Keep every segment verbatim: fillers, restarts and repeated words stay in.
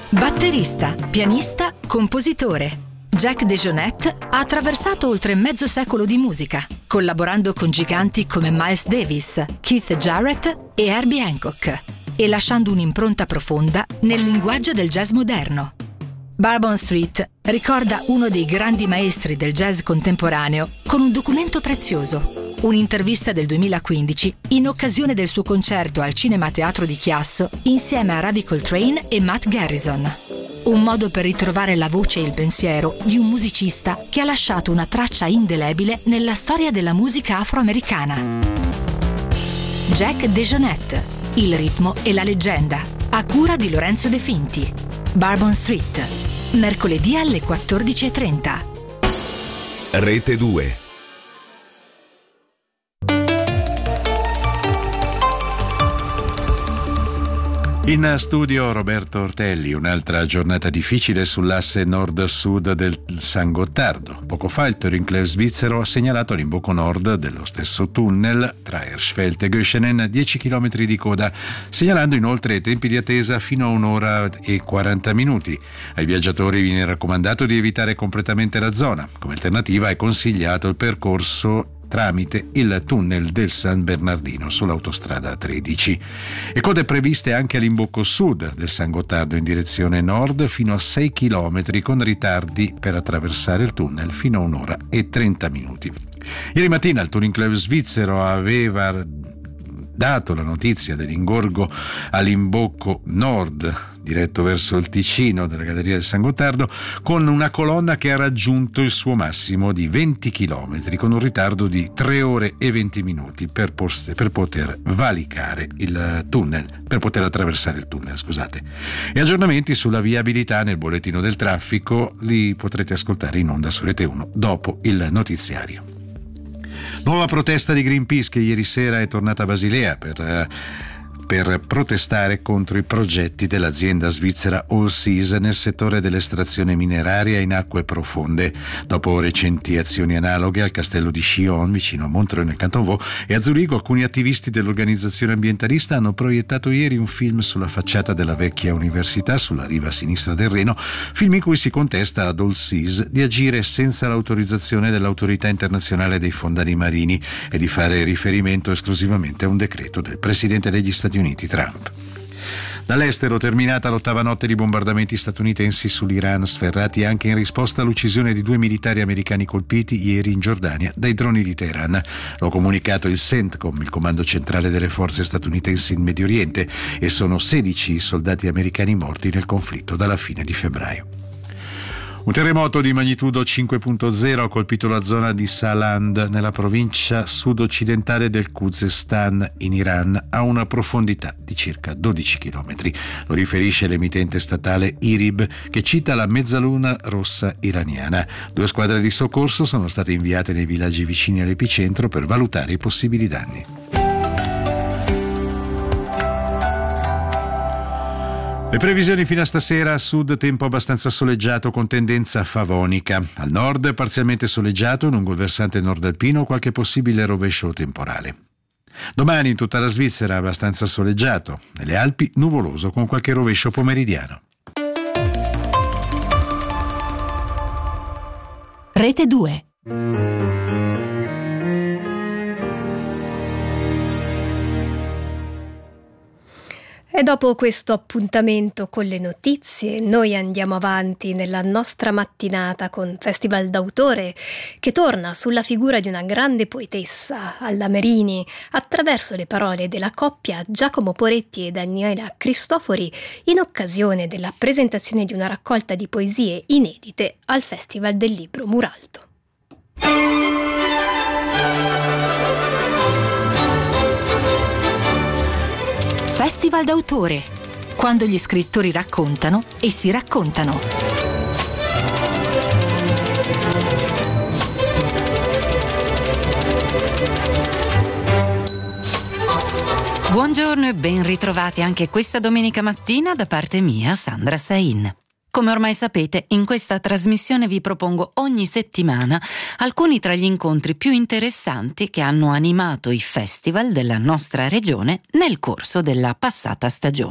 Batterista, pianista, compositore. Jack DeJohnette ha attraversato oltre mezzo secolo di musica, collaborando con giganti come Miles Davis, Keith Jarrett e Herbie Hancock, e lasciando un'impronta profonda nel linguaggio del jazz moderno. Bourbon Street ricorda uno dei grandi maestri del jazz contemporaneo con un documento prezioso, un'intervista del duemilaquindici in occasione del suo concerto al Cinema Teatro di Chiasso insieme a Ravi Coltrane e Matt Garrison. Un modo per ritrovare la voce e il pensiero di un musicista che ha lasciato una traccia indelebile nella storia della musica afroamericana. Jack DeJohnette, il ritmo e la leggenda, a cura di Lorenzo De Finti. Bourbon Street, mercoledì alle quattordici e trenta. Rete due. In studio Roberto Ortelli. Un'altra giornata difficile sull'asse nord-sud del San Gottardo. Poco fa il Touring Club svizzero ha segnalato all'imbocco nord dello stesso tunnel tra Hirschfeld e Göschenen dieci chilometri di coda, segnalando inoltre tempi di attesa fino a un'ora e quaranta minuti. Ai viaggiatori viene raccomandato di evitare completamente la zona. Come alternativa è consigliato il percorso tramite il tunnel del San Bernardino sull'autostrada tredici. E code previste anche all'imbocco sud del San Gottardo in direzione nord fino a sei chilometri, con ritardi per attraversare il tunnel fino a un'ora e trenta minuti. Ieri mattina il Touring Club svizzero aveva dato la notizia dell'ingorgo all'imbocco nord diretto verso il Ticino della Galleria del San Gottardo, con una colonna che ha raggiunto il suo massimo di venti chilometri, con un ritardo di tre ore e venti minuti per, post- per poter valicare il tunnel, per poter attraversare il tunnel, scusate. E aggiornamenti sulla viabilità nel bollettino del traffico li potrete ascoltare in onda su Rete uno dopo il notiziario. Nuova protesta di Greenpeace che ieri sera è tornata a Basilea per, per protestare contro i progetti dell'azienda svizzera Allseas nel settore dell'estrazione mineraria in acque profonde. Dopo recenti azioni analoghe al castello di Chillon, vicino a Montreux nel Canton Vaud, e a Zurigo, alcuni attivisti dell'organizzazione ambientalista hanno proiettato ieri un film sulla facciata della vecchia università sulla riva sinistra del Reno, film in cui si contesta ad Allseas di agire senza l'autorizzazione dell'Autorità internazionale dei fondali marini e di fare riferimento esclusivamente a un decreto del presidente degli Stati Uniti Trump. Dall'estero, terminata l'ottava notte di bombardamenti statunitensi sull'Iran, sferrati anche in risposta all'uccisione di due militari americani colpiti ieri in Giordania dai droni di Teheran. L'ha comunicato il CENTCOM, il comando centrale delle forze statunitensi in Medio Oriente, e sono sedici i soldati americani morti nel conflitto dalla fine di febbraio. Un terremoto di magnitudo cinque virgola zero ha colpito la zona di Saland nella provincia sud-occidentale del Khuzestan in Iran a una profondità di circa dodici chilometri. Lo riferisce l'emittente statale IRIB, che cita la mezzaluna rossa iraniana. Due squadre di soccorso sono state inviate nei villaggi vicini all'epicentro per valutare i possibili danni. Le previsioni fino a stasera: a sud tempo abbastanza soleggiato con tendenza favonica, al nord parzialmente soleggiato, lungo il versante nord-alpino qualche possibile rovescio temporale. Domani in tutta la Svizzera abbastanza soleggiato, nelle Alpi nuvoloso con qualche rovescio pomeridiano. Rete due. E dopo questo appuntamento con le notizie, noi andiamo avanti nella nostra mattinata con Festival d'autore, che torna sulla figura di una grande poetessa, Alla Merini, attraverso le parole della coppia Giacomo Poretti e Daniela Cristofori, in occasione della presentazione di una raccolta di poesie inedite al Festival del Libro Muralto. Festival d'autore, quando gli scrittori raccontano e si raccontano. Buongiorno e ben ritrovati anche questa domenica mattina da parte mia, Sandra Sain. Come ormai sapete, in questa trasmissione vi propongo ogni settimana alcuni tra gli incontri più interessanti che hanno animato i festival della nostra regione nel corso della passata stagione.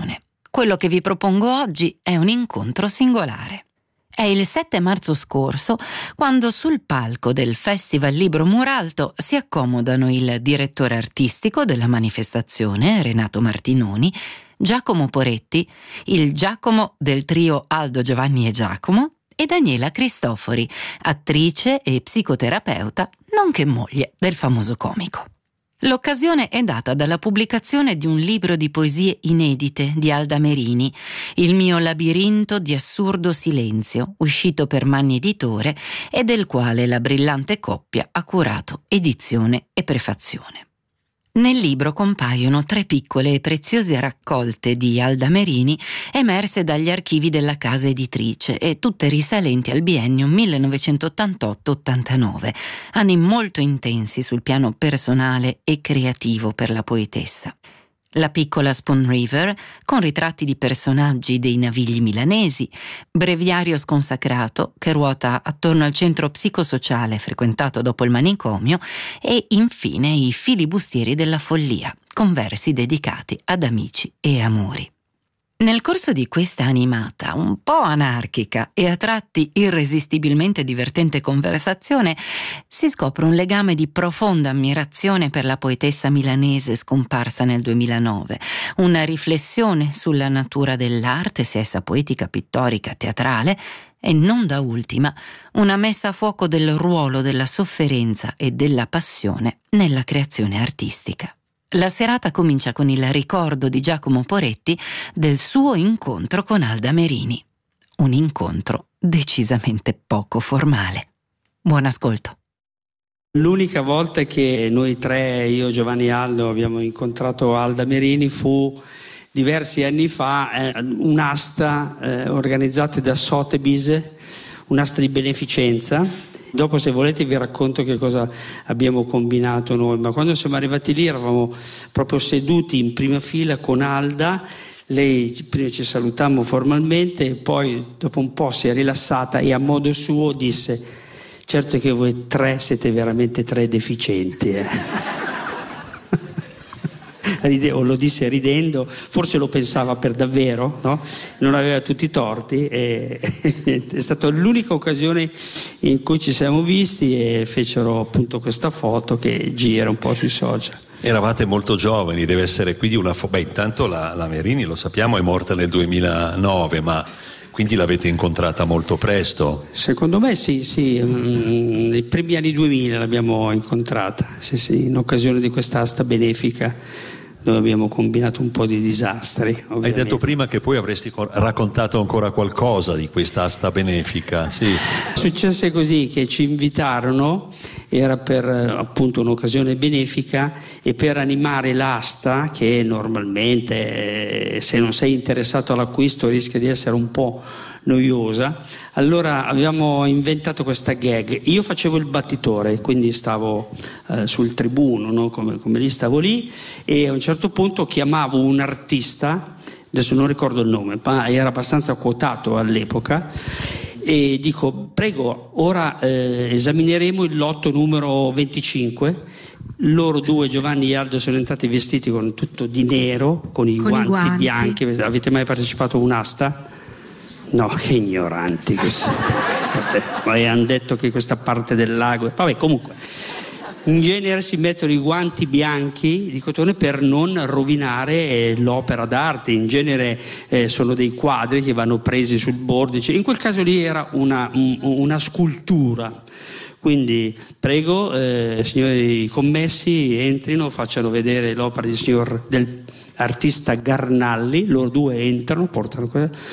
Quello che vi propongo oggi è un incontro singolare. È il sette marzo scorso, quando sul palco del Festival Libro Muralto si accomodano il direttore artistico della manifestazione, Renato Martinoni, Giacomo Poretti, il Giacomo del trio Aldo, Giovanni e Giacomo, e Daniela Cristofori, attrice e psicoterapeuta, nonché moglie del famoso comico. L'occasione è data dalla pubblicazione di un libro di poesie inedite di Alda Merini, Il mio labirinto di assurdo silenzio, uscito per Manni Editore e del quale la brillante coppia ha curato edizione e prefazione. Nel libro compaiono tre piccole e preziose raccolte di Alda Merini emerse dagli archivi della casa editrice e tutte risalenti al biennio millenovecentottantotto ottantanove, anni molto intensi sul piano personale e creativo per la poetessa. La piccola Spoon River, con ritratti di personaggi dei navigli milanesi, breviario sconsacrato che ruota attorno al centro psicosociale frequentato dopo il manicomio, e infine i filibustieri della follia, con versi dedicati ad amici e amori. Nel corso di questa animata, un po' anarchica e a tratti irresistibilmente divertente conversazione, si scopre un legame di profonda ammirazione per la poetessa milanese scomparsa nel duemilanove, una riflessione sulla natura dell'arte, sia essa poetica, pittorica, teatrale, e non da ultima una messa a fuoco del ruolo della sofferenza e della passione nella creazione artistica. La serata comincia con il ricordo di Giacomo Poretti del suo incontro con Alda Merini. Un incontro decisamente poco formale. Buon ascolto. L'unica volta che noi tre, io, Giovanni e Aldo, abbiamo incontrato Alda Merini fu diversi anni fa, eh, un'asta eh, organizzata da Sotheby's, un'asta di beneficenza. Dopo, se volete, vi racconto che cosa abbiamo combinato noi, ma quando siamo arrivati lì eravamo proprio seduti in prima fila con Alda. Lei prima ci salutammo formalmente e poi dopo un po' si è rilassata e a modo suo disse: certo che voi tre siete veramente tre deficienti, eh. O lo disse ridendo, forse lo pensava per davvero, no? Non aveva tutti i torti e è stata l'unica occasione in cui ci siamo visti e fecero appunto questa foto che gira un po' sui social. Eravate molto giovani, deve essere quindi una fo- beh, intanto la, la Merini, lo sappiamo, è morta nel duemilanove, ma quindi l'avete incontrata molto presto? Secondo me sì, sì, mm, nei primi anni duemila l'abbiamo incontrata, sì, sì, in occasione di quest'asta benefica dove abbiamo combinato un po' di disastri. Ovviamente. Hai detto prima che poi avresti raccontato ancora qualcosa di quest'asta benefica, sì. Successe così che ci invitarono, era per appunto un'occasione benefica e per animare l'asta, che normalmente se non sei interessato all'acquisto rischia di essere un po' noiosa, allora avevamo inventato questa gag. Io facevo il battitore, quindi stavo eh, sul tribuno, no? come, come lì stavo lì, e a un certo punto chiamavo un artista, adesso non ricordo il nome, ma era abbastanza quotato all'epoca, e dico: prego, ora eh, esamineremo il lotto numero venticinque. Loro due, Giovanni e Aldo, sono entrati vestiti con tutto di nero, con i, con guanti, i guanti bianchi. Avete mai partecipato a un'asta? No, che ignoranti che siete. Vabbè, poi hanno detto che questa parte del lago, vabbè, comunque in genere si mettono i guanti bianchi di cotone per non rovinare eh, l'opera d'arte. In genere eh, sono dei quadri che vanno presi sul bordice. In quel caso lì era una, un, una scultura. Quindi prego, eh, signori commessi, entrino, facciano vedere l'opera del signor del artista Garnalli. Loro due entrano, portano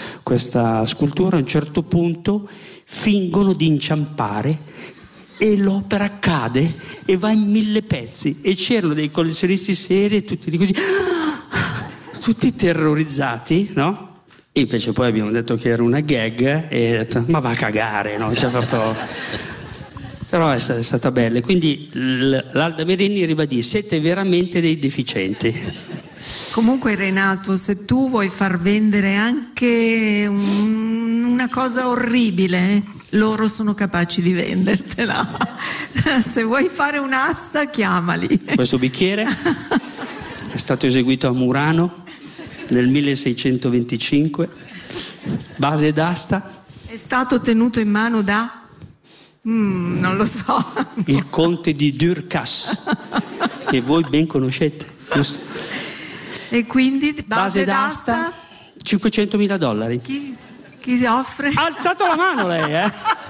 questa scultura, a un certo punto fingono di inciampare e l'opera cade e va in mille pezzi, e c'erano dei collezionisti seri e tutti di così, tutti terrorizzati, no? E invece poi abbiamo detto che era una gag e ho detto: ma va a cagare, no? Cioè, proprio... Però è stata, è stata bella. Quindi l'Alda Merini ribadì: siete veramente dei deficienti. Comunque, Renato, se tu vuoi far vendere anche un, una cosa orribile, loro sono capaci di vendertela. Se vuoi fare un'asta, chiamali. Questo bicchiere è stato eseguito a Murano nel milleseicentoventicinque, base d'asta. È stato tenuto in mano da? Mm, non lo so. Il conte di Durkas, che voi ben conoscete, giusto? E quindi base, base d'asta, d'asta cinquecentomila dollari. Chi, chi si offre? Ha alzato la mano lei, eh?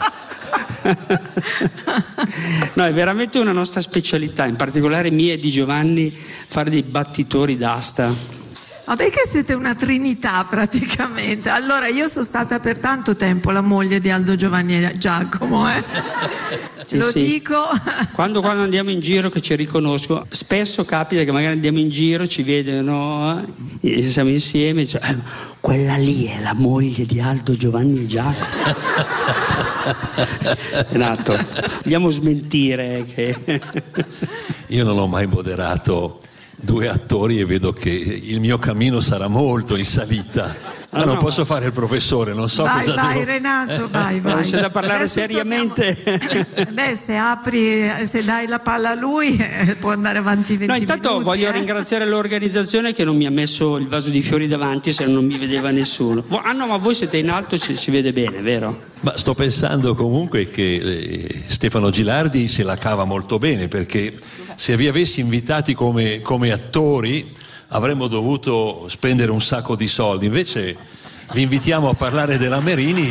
No, è veramente una nostra specialità, in particolare mia e di Giovanni, fare dei battitori d'asta. Vabbè che siete una trinità praticamente. Allora io sono stata per tanto tempo la moglie di Aldo, Giovanni e Giacomo, eh? Sì, Lo sì. dico. Quando, quando andiamo in giro che ci riconosco, spesso capita che magari andiamo in giro, ci vedono, eh, e siamo insieme, cioè, eh, quella lì è la moglie di Aldo, Giovanni e Giacomo. Renato, andiamo a smentire che... Io non ho mai moderato due attori e vedo che il mio cammino sarà molto in salita. Ma Ah, non no. posso fare il professore, non so Vai, cosa vai devo... Renato, vai, vai. Non c'è da parlare Adesso seriamente. torniamo- Beh, se apri, se dai la palla a lui, eh, può andare avanti venti No, intanto minuti, voglio eh. ringraziare l'organizzazione che non mi ha messo il vaso di fiori davanti, se non mi vedeva nessuno. Vo- Ah no, ma voi siete in alto, ci si vede bene, vero? Ma sto pensando comunque che eh, Stefano Gilardi se la cava molto bene, perché se vi avessi invitati come, come attori avremmo dovuto spendere un sacco di soldi, invece vi invitiamo a parlare della Merini.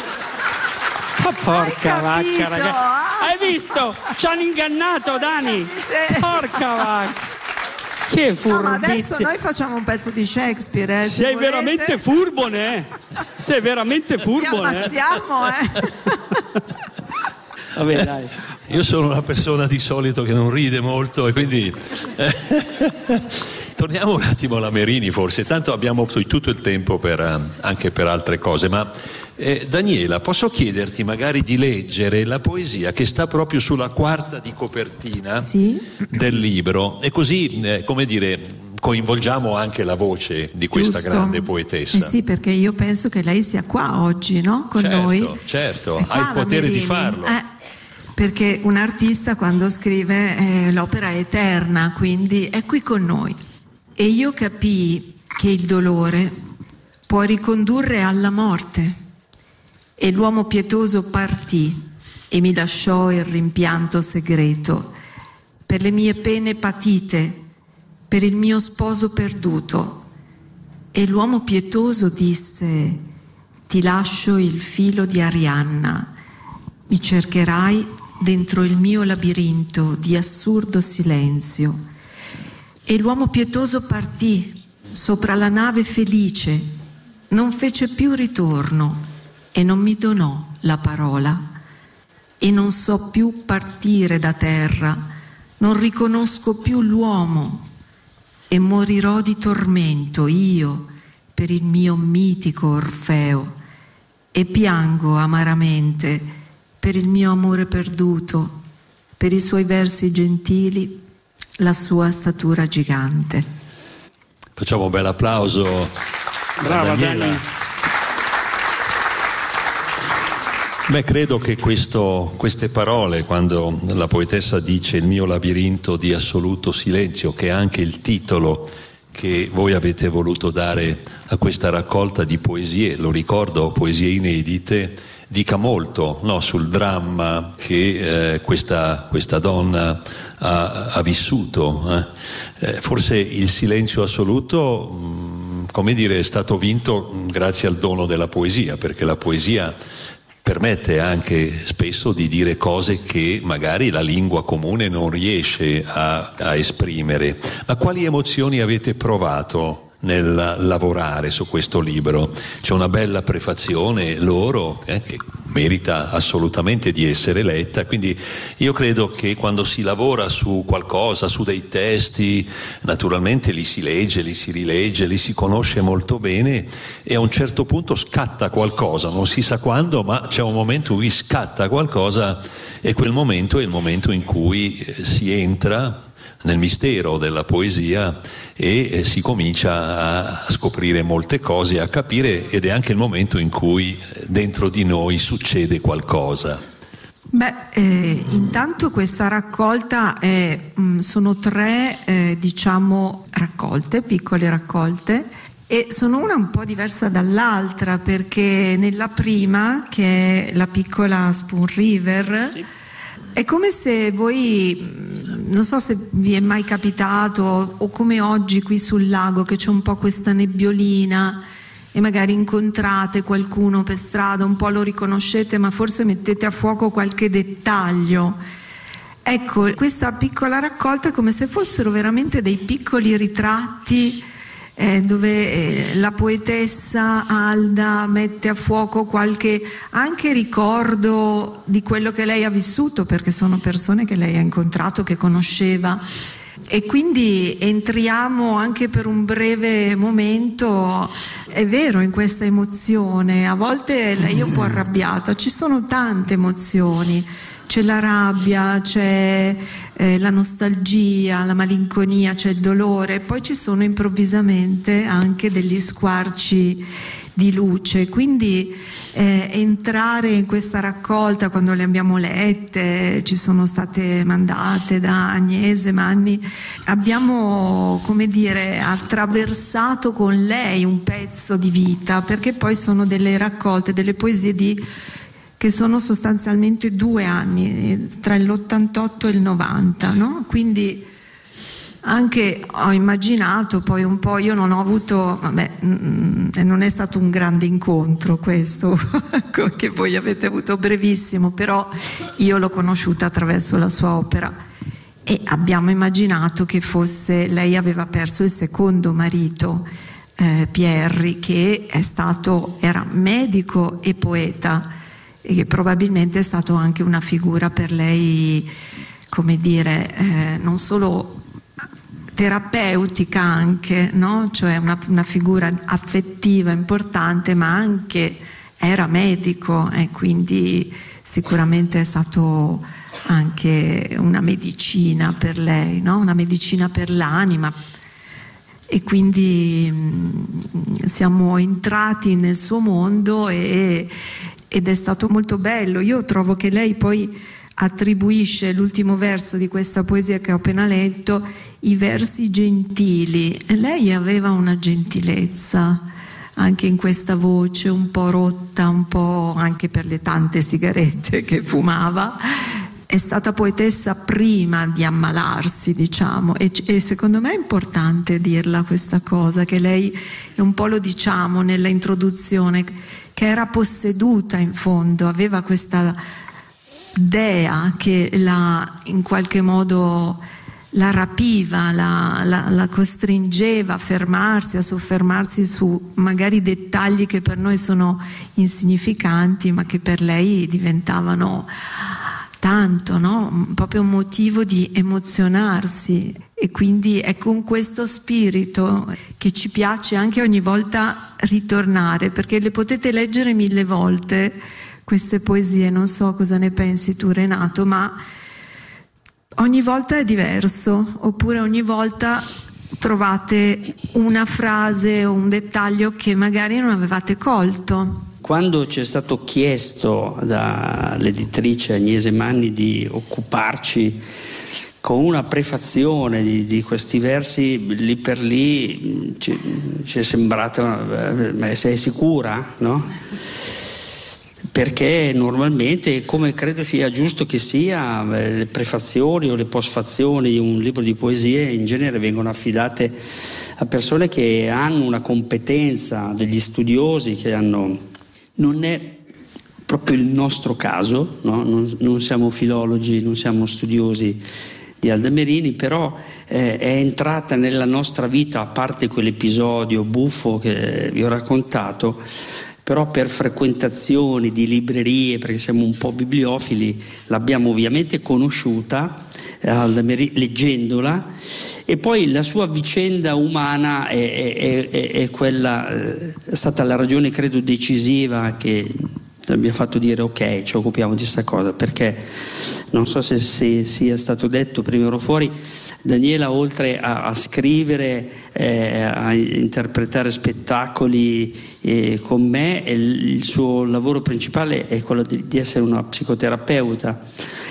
Ma porca Hai vacca, capito? ragazzi. Hai visto? Ci hanno ingannato, Dani. Sì. Porca vacca. Che No, ma adesso furbizia. noi facciamo un pezzo di Shakespeare, eh, se Sei volete. veramente furbone, eh? Sei veramente Ci furbone, eh? ammazziamo, eh. Vabbè, dai. Io sono una persona di solito che non ride molto e quindi eh, torniamo un attimo alla Merini, forse tanto abbiamo tutto il tempo per, eh, anche per altre cose, ma eh, Daniela, posso chiederti magari di leggere la poesia che sta proprio sulla quarta di copertina Sì. del libro e così eh, come dire coinvolgiamo anche la voce di questa Giusto. grande poetessa. Eh sì, perché io penso che lei sia qua oggi, no? Con certo, noi. certo, È qua hai il la potere di Merini. farlo. Eh, perché un artista quando scrive eh, l'opera è eterna, quindi è qui con noi. E io capii che il dolore può ricondurre alla morte. E l'uomo pietoso partì e mi lasciò il rimpianto segreto per le mie pene patite, per il mio sposo perduto. E l'uomo pietoso disse: ti lascio il filo di Arianna, mi cercherai dentro il mio labirinto di assurdo silenzio. E l'uomo pietoso partì sopra la nave felice, non fece più ritorno e non mi donò la parola. E non so più partire da terra, non riconosco più l'uomo e morirò di tormento io per il mio mitico Orfeo e piango amaramente per il mio amore perduto, per i suoi versi gentili, la sua statura gigante. Facciamo un bel applauso. Brava, Daniela. Dani. Beh, credo che questo, queste parole, quando la poetessa dice il mio labirinto di assoluto silenzio, che è anche il titolo che voi avete voluto dare a questa raccolta di poesie, lo ricordo, poesie inedite, dica molto, no, sul dramma che eh, questa, questa donna ha, ha vissuto. Eh. Eh, forse il silenzio assoluto, mh, come dire, è stato vinto mh, grazie al dono della poesia, perché la poesia permette anche spesso di dire cose che magari la lingua comune non riesce a, a esprimere. Ma quali emozioni avete provato nel lavorare su questo libro? C'è una bella prefazione loro eh, che merita assolutamente di essere letta, quindi io credo che quando si lavora su qualcosa, su dei testi, naturalmente li si legge, li si rilegge, li si conosce molto bene e a un certo punto scatta qualcosa, non si sa quando, ma c'è un momento in cui scatta qualcosa e quel momento è il momento in cui si entra nel mistero della poesia e eh, si comincia a scoprire molte cose, a capire, ed è anche il momento in cui dentro di noi succede qualcosa. Beh, eh, intanto questa raccolta è, mh, sono tre eh, diciamo raccolte, piccole raccolte, e sono una un po' diversa dall'altra, perché nella prima, che è La piccola Spoon River, sì, è come se voi, non so se vi è mai capitato, o come oggi qui sul lago che c'è un po' questa nebbiolina e magari incontrate qualcuno per strada, un po' lo riconoscete, ma forse mettete a fuoco qualche dettaglio. Ecco, questa piccola raccolta è come se fossero veramente dei piccoli ritratti eh, dove eh, la poetessa Alda mette a fuoco qualche anche ricordo di quello che lei ha vissuto, perché sono persone che lei ha incontrato, che conosceva, e quindi entriamo anche per un breve momento, è vero, in questa emozione. A volte lei è un po' arrabbiata, ci sono tante emozioni, c'è la rabbia, c'è eh, la nostalgia, la malinconia, c'è il dolore, poi ci sono improvvisamente anche degli squarci di luce, quindi eh, entrare in questa raccolta, quando le abbiamo lette, ci sono state mandate da Agnese Manni, abbiamo, come dire, attraversato con lei un pezzo di vita, perché poi sono delle raccolte, delle poesie di che sono sostanzialmente due anni, tra l'ottantotto e il novanta, no? Quindi anche ho immaginato poi un po', io non ho avuto, vabbè, non è stato un grande incontro questo, che voi avete avuto brevissimo, però io l'ho conosciuta attraverso la sua opera e abbiamo immaginato che fosse, lei aveva perso il secondo marito, eh, Pierri, che è stato, era medico e poeta, e che probabilmente è stato anche una figura per lei, come dire, eh, non solo terapeutica anche, no? Cioè una, una figura affettiva importante, ma anche era medico e quindi sicuramente è stato anche una medicina per lei, no? Una medicina per l'anima. E quindi mh, siamo entrati nel suo mondo e ed è stato molto bello. Io trovo che lei poi attribuisce l'ultimo verso di questa poesia che ho appena letto, i versi gentili. E lei aveva una gentilezza anche in questa voce un po' rotta, un po' anche per le tante sigarette che fumava. È stata poetessa prima di ammalarsi, diciamo, e, e secondo me è importante dirla questa cosa, che lei, un po' lo diciamo nella introduzione, che era posseduta in fondo, aveva questa dea che la, in qualche modo la rapiva, la, la, la costringeva a fermarsi, a soffermarsi su magari dettagli che per noi sono insignificanti, ma che per lei diventavano tanto, no? Proprio un motivo di emozionarsi. E quindi è con questo spirito che ci piace anche ogni volta ritornare, perché le potete leggere mille volte queste poesie, non so cosa ne pensi tu Renato, ma ogni volta è diverso, oppure ogni volta trovate una frase o un dettaglio che magari non avevate colto. Quando ci è stato chiesto dall'editrice Agnese Manni di occuparci con una prefazione di, di questi versi, lì per lì ci, ci è sembrato, ma sei sicura? No? Perché normalmente, come credo sia giusto che sia, le prefazioni o le postfazioni di un libro di poesie in genere vengono affidate a persone che hanno una competenza, degli studiosi che hanno... Non è proprio il nostro caso, no? non, non siamo filologi, non siamo studiosi di Alda Merini, però eh, è entrata nella nostra vita, a parte quell'episodio buffo che vi ho raccontato, però per frequentazioni di librerie, perché siamo un po' bibliofili, l'abbiamo ovviamente conosciuta, eh, Alda Merini, leggendola, e poi la sua vicenda umana è, è, è, è quella, è stata la ragione credo decisiva che mi ha fatto dire ok, ci occupiamo di questa cosa, perché non so se, se sia stato detto prima ero fuori, Daniela oltre a, a scrivere, eh, a interpretare spettacoli eh, con me, il, il suo lavoro principale è quello di, di essere una psicoterapeuta.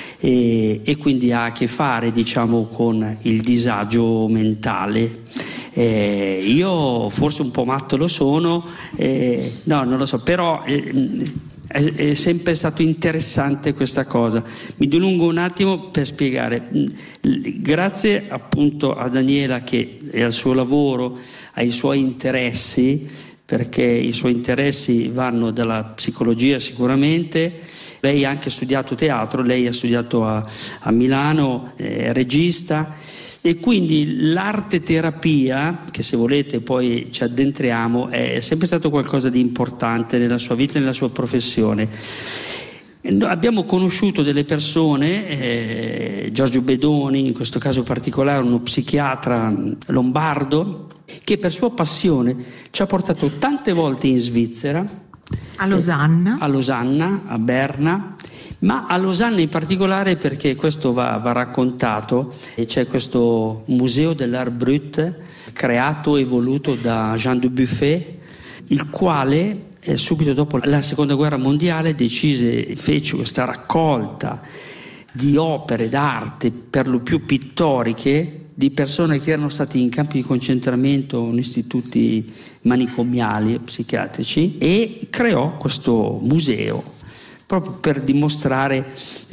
E, e quindi ha a che fare, diciamo, con il disagio mentale, Eh, io forse un po' matto lo sono, eh, no, non lo so, però eh, è, è sempre stato interessante questa cosa. Mi dilungo un attimo per spiegare. Grazie appunto a Daniela che e al suo lavoro, ai suoi interessi, perché i suoi interessi vanno dalla psicologia sicuramente. Lei ha anche studiato teatro, lei ha studiato a, a Milano, è regista, e quindi l'arte terapia, che se volete poi ci addentriamo, è sempre stato qualcosa di importante nella sua vita e nella sua professione. Abbiamo conosciuto delle persone, eh, Giorgio Bedoni in questo caso particolare, uno psichiatra lombardo, che per sua passione ci ha portato tante volte in Svizzera, a Losanna, eh, a Losanna, a Berna, ma a Losanna in particolare perché questo va, va raccontato, e c'è questo museo dell'Art Brut creato e voluto da Jean Dubuffet, il quale eh, subito dopo la seconda guerra mondiale decise, fece questa raccolta di opere d'arte per lo più pittoriche di persone che erano state in campi di concentramento o in istituti manicomiali e psichiatrici, e creò questo museo proprio per dimostrare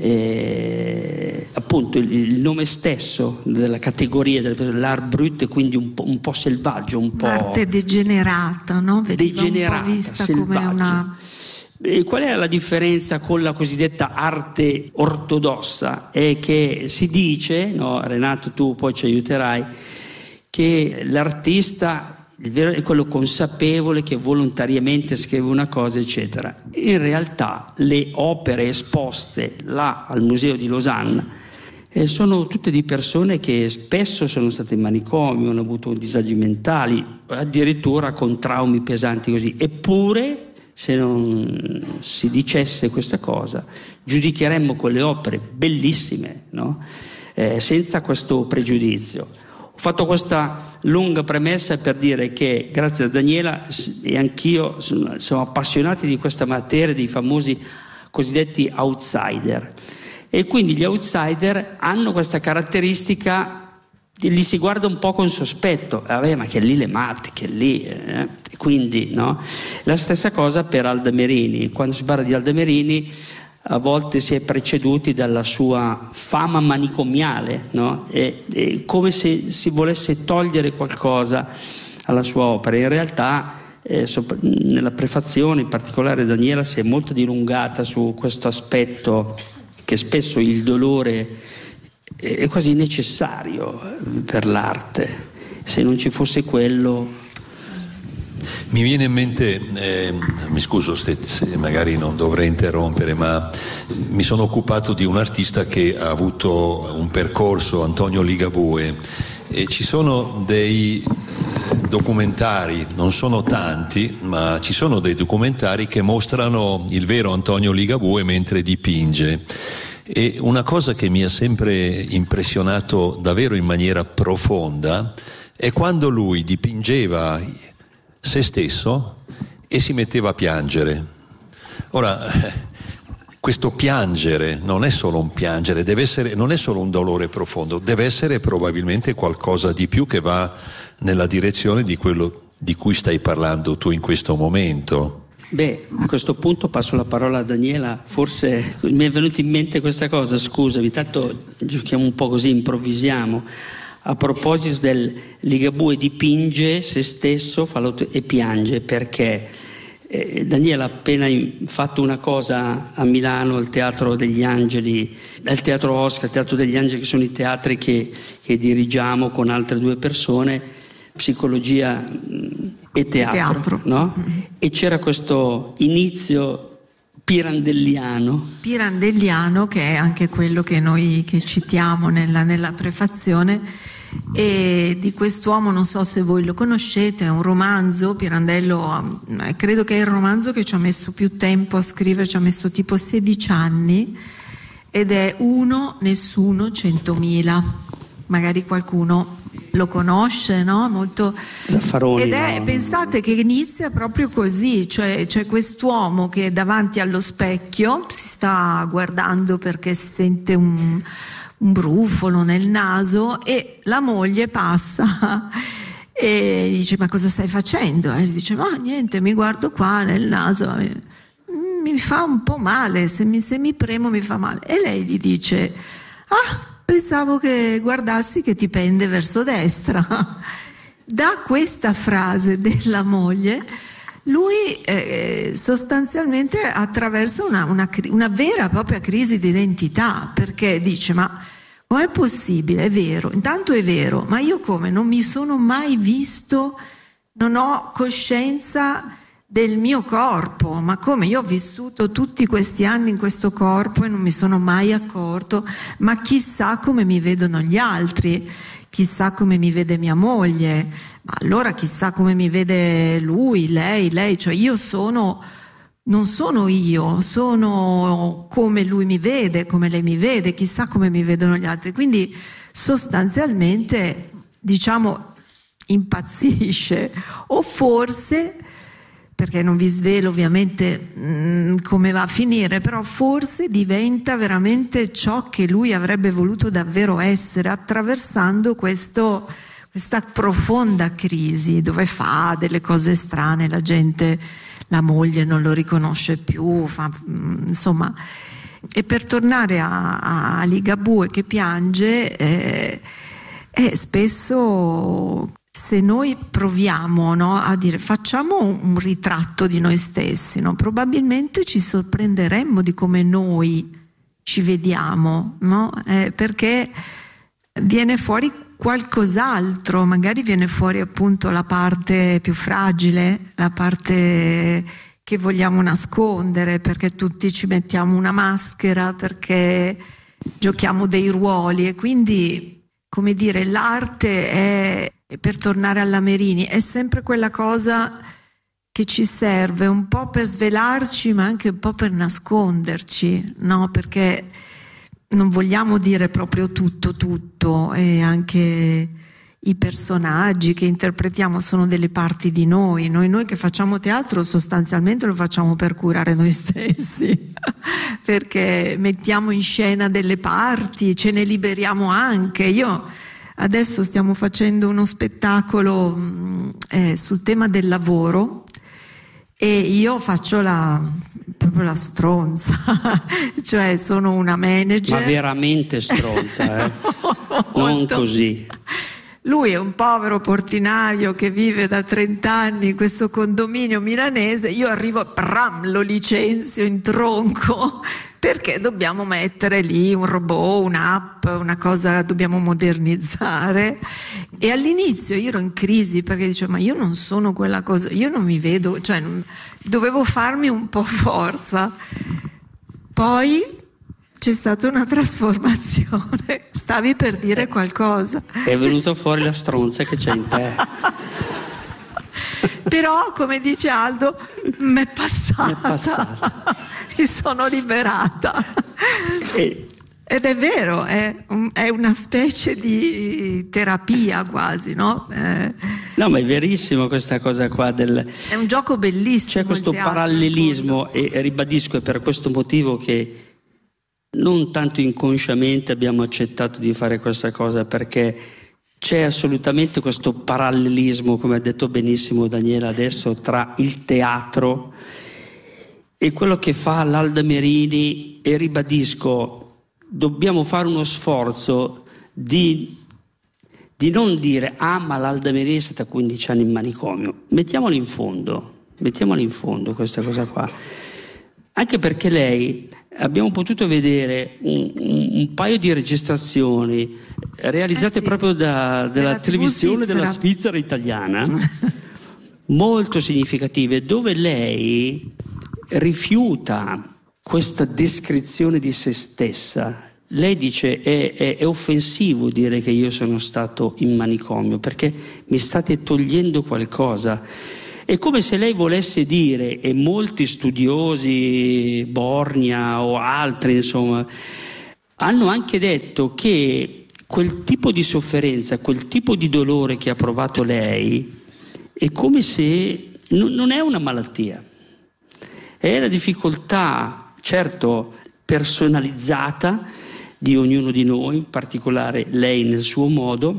eh, appunto il, il nome stesso della categoria dell'art brut, quindi un po', un po' selvaggio, un po' arte degenerata, no? Veniva degenerata, un po' vista selvaggia. come una... E qual è la differenza con la cosiddetta arte ortodossa? È che si dice, no, Renato tu poi ci aiuterai, che l'artista il vero è quello consapevole che volontariamente scrive una cosa eccetera. In realtà le opere esposte là al museo di Losanna eh, sono tutte di persone che spesso sono state in manicomio, hanno avuto disagi mentali, addirittura con traumi pesanti così, eppure se non si dicesse questa cosa giudicheremmo quelle opere bellissime, no? eh, senza questo pregiudizio. Ho fatto questa lunga premessa per dire che grazie a Daniela e anch'io siamo appassionati di questa materia, dei famosi cosiddetti outsider, e quindi gli outsider hanno questa caratteristica, li si guarda un po' con sospetto, vabbè, ma che lì le matte, che lì eh? Quindi no? La stessa cosa per Alda Merini. Quando si parla di Alda Merini a volte si è preceduti dalla sua fama manicomiale, no? È, è come se si volesse togliere qualcosa alla sua opera. In realtà eh, sopra, nella prefazione in particolare Daniela si è molto dilungata su questo aspetto, che spesso il dolore è quasi necessario per l'arte. Se non ci fosse quello... Mi viene in mente, eh, mi scuso se, se magari non dovrei interrompere, ma mi sono occupato di un artista che ha avuto un percorso, Antonio Ligabue, e ci sono dei documentari, non sono tanti, ma ci sono dei documentari che mostrano il vero Antonio Ligabue mentre dipinge. E una cosa che mi ha sempre impressionato davvero in maniera profonda è quando lui dipingeva se stesso e si metteva a piangere. Ora, questo piangere non è solo un piangere, deve essere, non è solo un dolore profondo, deve essere probabilmente qualcosa di più che va nella direzione di quello di cui stai parlando tu in questo momento. Beh, a questo punto passo la parola a Daniela. Forse mi è venuta in mente questa cosa, scusami, tanto giochiamo un po' così, improvvisiamo. A proposito del Ligabue dipinge se stesso fa e piange, perché eh, Daniela ha appena fatto una cosa a Milano al Teatro degli Angeli, al Teatro Oscar, al Teatro degli Angeli, che sono i teatri che, che dirigiamo con altre due persone, psicologia e teatro, teatro. No? Mm-hmm. E c'era questo inizio pirandelliano. Pirandelliano, che è anche quello che noi che citiamo nella, nella prefazione. E di quest'uomo, non so se voi lo conoscete, è un romanzo. Pirandello, eh, credo che è il romanzo che ci ha messo più tempo a scrivere, ci ha messo tipo sedici anni, ed è Uno, Nessuno, Centomila. Magari qualcuno lo conosce, no? Molto Zaffaroni, ed è, no? Pensate che inizia proprio così, cioè c'è quest'uomo che davanti allo specchio si sta guardando perché sente un un brufolo nel naso, e la moglie passa e dice: ma cosa stai facendo? E dice: ma niente, mi guardo qua nel naso, mi fa un po' male, se mi, se mi premo mi fa male. E lei gli dice: ah, pensavo che guardassi che ti pende verso destra. Da questa frase della moglie lui eh, sostanzialmente attraversa una, una, una vera e propria crisi di identità, perché dice: ma com'è possibile? È vero, intanto è vero, ma io come non mi sono mai visto, non ho coscienza del mio corpo, ma come io ho vissuto tutti questi anni in questo corpo e non mi sono mai accorto, ma chissà come mi vedono gli altri, chissà come mi vede mia moglie, ma allora chissà come mi vede lui, lei, lei, cioè io sono, non sono io, sono come lui mi vede, come lei mi vede, chissà come mi vedono gli altri. Quindi sostanzialmente, diciamo, impazzisce, o forse, perché non vi svelo ovviamente mh, come va a finire, però forse diventa veramente ciò che lui avrebbe voluto davvero essere, attraversando questo, questa profonda crisi, dove fa delle cose strane, la gente, la moglie non lo riconosce più, fa, mh, insomma. E per tornare a, a Ligabue che piange, eh, eh, spesso... se noi proviamo, no, a dire facciamo un ritratto di noi stessi, no, probabilmente ci sorprenderemmo di come noi ci vediamo, no? Eh, perché viene fuori qualcos'altro, magari viene fuori appunto la parte più fragile, la parte che vogliamo nascondere, perché tutti ci mettiamo una maschera, perché giochiamo dei ruoli, e quindi, come dire, l'arte è... E per tornare alla Merini, è sempre quella cosa che ci serve un po' per svelarci, ma anche un po' per nasconderci, no? Perché non vogliamo dire proprio tutto, tutto, e anche i personaggi che interpretiamo sono delle parti di noi. Noi, noi che facciamo teatro sostanzialmente lo facciamo per curare noi stessi, perché mettiamo in scena delle parti, ce ne liberiamo anche. Io adesso stiamo facendo uno spettacolo eh, sul tema del lavoro e io faccio la, proprio la stronza, cioè sono una manager. Ma veramente stronza, eh? Non così. Lui è un povero portinaio che vive da trent'anni in questo condominio milanese, io arrivo, pram, lo licenzio in tronco, perché dobbiamo mettere lì un robot, un'app, una cosa dobbiamo modernizzare. E all'inizio io ero in crisi perché dicevo: ma io non sono quella cosa, io non mi vedo, cioè non, dovevo farmi un po' forza. Poi c'è stata una trasformazione, stavi per dire qualcosa. È venuta fuori la stronza che c'è in te. Però, come dice Aldo, m'è passata. M'è passata. Mi sono liberata. E... Ed è vero, è, un, è una specie di terapia quasi, no? Eh, no, ma è verissimo questa cosa qua del... È un gioco bellissimo. C'è questo teatro, parallelismo e, e ribadisco, è per questo motivo che non tanto inconsciamente abbiamo accettato di fare questa cosa, perché c'è assolutamente questo parallelismo, come ha detto benissimo Daniela adesso, tra il teatro e quello che fa l'Alda Merini. E ribadisco, dobbiamo fare uno sforzo di, di non dire ah ma l'Alda Merini è stata quindici anni in manicomio, mettiamolo in fondo, mettiamolo in fondo questa cosa qua, anche perché lei, abbiamo potuto vedere un, un, un paio di registrazioni realizzate eh sì, proprio da, della televisione della Svizzera italiana, molto significative, dove lei rifiuta questa descrizione di se stessa. Lei dice è, è, è offensivo dire che io sono stato in manicomio perché mi state togliendo qualcosa. È come se lei volesse dire, e molti studiosi, Borgna o altri insomma, hanno anche detto che quel tipo di sofferenza, quel tipo di dolore che ha provato lei è come se n- non è una malattia, è la difficoltà, certo personalizzata, di ognuno di noi, in particolare lei nel suo modo,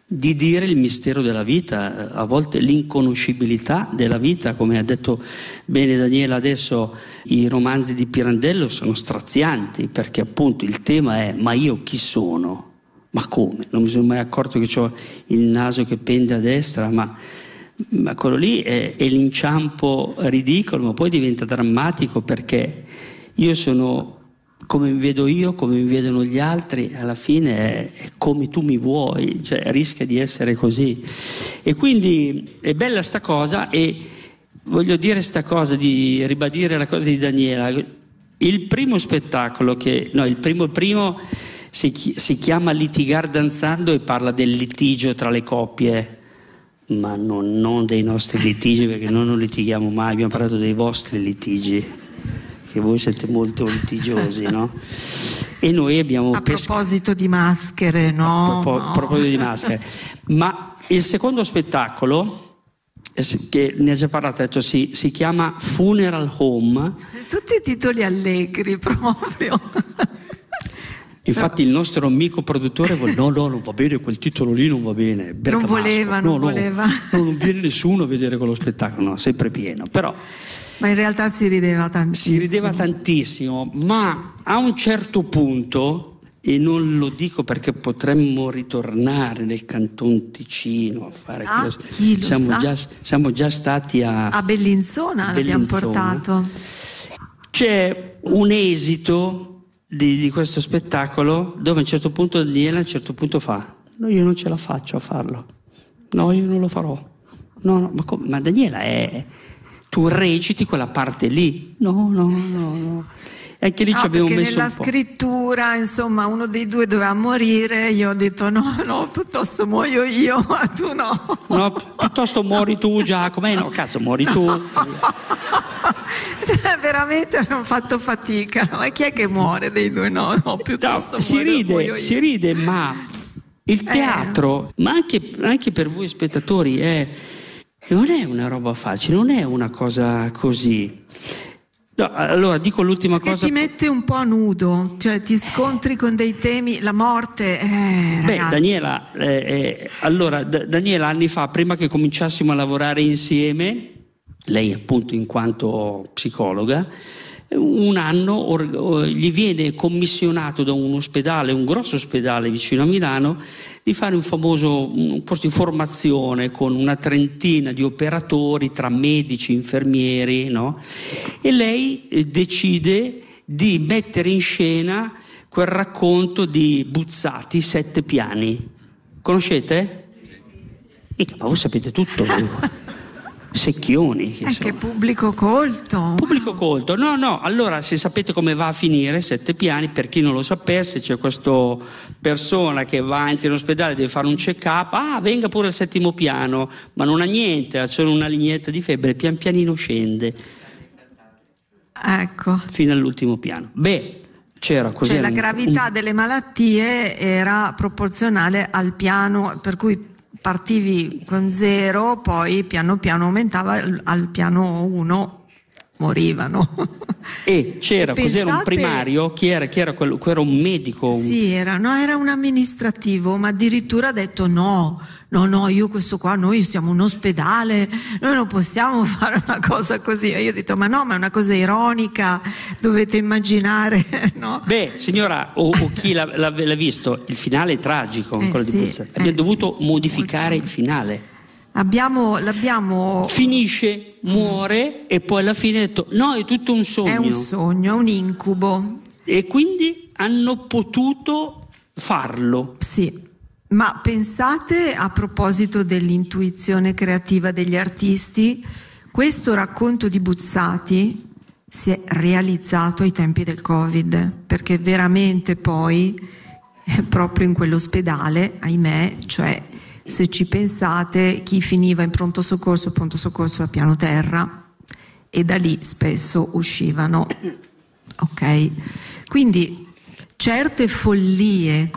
di dire il mistero della vita, a volte l'inconoscibilità della vita, come ha detto bene Daniela adesso. I romanzi di Pirandello sono strazianti, perché appunto il tema è: ma io chi sono? Ma come? Non mi sono mai accorto che ho il naso che pende a destra, ma, ma quello lì è, è l'inciampo ridicolo, ma poi diventa drammatico, perché io sono come mi vedo io, come mi vedono gli altri, alla fine è, è come tu mi vuoi, cioè rischia di essere così. E quindi è bella sta cosa, e voglio dire sta cosa, di ribadire la cosa di Daniela. Il primo spettacolo che, no, il primo primo si, si chiama Litigar danzando e parla del litigio tra le coppie, ma non, non dei nostri litigi, perché noi non litighiamo mai, abbiamo parlato dei vostri litigi, che voi siete molto litigiosi, no? E noi abbiamo a pes- proposito di maschere, no? A propo- no. proposito di maschere. Ma il secondo spettacolo, che ne ha già parlato, ha detto, si, si chiama Funeral Home. Tutti titoli allegri proprio. Infatti il nostro amico produttore vuole, no no non va bene, quel titolo lì non va bene, non voleva, non no, voleva. No, non viene nessuno a vedere quello spettacolo, no, sempre pieno, però ma in realtà si rideva tantissimo. Si rideva tantissimo, ma a un certo punto, e non lo dico perché potremmo ritornare nel Canton Ticino a fare ah, questo. Chi lo siamo, sa? Già, siamo già stati a, a Bellinzona, l'abbiamo portato. C'è un esito di, di questo spettacolo dove a un certo punto Daniela a un certo punto fa: no, io non ce la faccio a farlo, no, io non lo farò, no, no, ma, come? Ma Daniela è... tu reciti quella parte lì, no, no, no, no. E anche lì no, ci abbiamo messo nella un po'. scrittura, insomma, uno dei due doveva morire, io ho detto no, no, piuttosto muoio io, ma tu no. No, piuttosto muori tu, Giacomo, eh no, cazzo, muori tu. No. Cioè, veramente abbiamo fatto fatica, ma chi è che muore dei due? No, no, piuttosto no, si muoio, ride, muoio io. Si ride, ma il teatro, eh. ma anche, anche per voi spettatori, è... non è una roba facile, non è una cosa così. No, allora dico l'ultima Perché cosa. Ti mette un po' a nudo, cioè ti scontri con dei temi, la morte. Eh, Beh, ragazzi. Daniela, eh, eh, allora, D- Daniela anni fa, prima che cominciassimo a lavorare insieme, lei appunto in quanto psicologa, un anno or- gli viene commissionato da un ospedale, un grosso ospedale vicino a Milano, di fare un famoso un corso di formazione con una trentina di operatori tra medici, infermieri, no? E lei eh, decide di mettere in scena quel racconto di Buzzati, Sette piani. Conoscete? Mica, ma voi sapete tutto. Secchioni. Che, eh, che pubblico colto. Pubblico colto. No, no, allora se sapete come va a finire Sette piani, per chi non lo sapesse, c'è questa persona che va in ospedale, deve fare un check-up, ah, venga pure al settimo piano, ma non ha niente, ha solo una lignetta di febbre, pian pianino scende. Ecco. Fino all'ultimo piano. Beh, c'era così. Cioè la un, gravità un... delle malattie era proporzionale al piano, per cui partivi con zero, poi piano piano aumentava, al piano uno morivano. E c'era, Pensate... cos'era un primario? Chi era? Chi era quello? Era un medico? Un... Sì, era, no, era un amministrativo, ma addirittura ha detto no, no, no, io questo qua, noi siamo un ospedale, noi non possiamo fare una cosa così. E io ho detto, ma no, ma è una cosa ironica, dovete immaginare, no? Beh, signora, o, o chi l'ha, l'ha, l'ha visto, il finale è tragico, eh, quello sì, di Buzzati. Abbiamo eh, dovuto sì, modificare molto. il finale. Abbiamo, l'abbiamo... Finisce, muore e poi alla fine ha detto no, è tutto un sogno. È un sogno, è un incubo. E quindi hanno potuto farlo. Sì, ma pensate, a proposito dell'intuizione creativa degli artisti, questo racconto di Buzzati si è realizzato ai tempi del Covid, perché veramente poi, proprio in quell'ospedale, ahimè, cioè... Se ci pensate, chi finiva in pronto soccorso, pronto soccorso a piano terra, e da lì spesso uscivano. Ok? Quindi certe follie